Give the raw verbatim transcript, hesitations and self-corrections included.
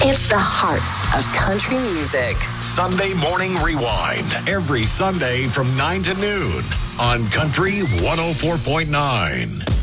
It's the heart of country music. Sunday Morning Rewind. Every Sunday from nine to noon on Country one oh four point nine.